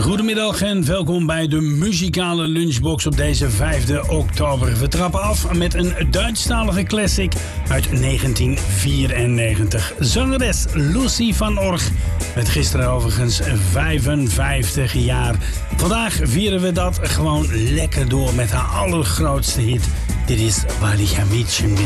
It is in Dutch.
Goedemiddag en welkom bij de muzikale lunchbox op deze 5 oktober. We trappen af met een Duitsstalige classic uit 1994. Zangeres Lucy van Org werd gisteren overigens 55 jaar. Vandaag vieren we dat gewoon lekker door met haar allergrootste hit. Dit is Weil ich ein Mädchen bin.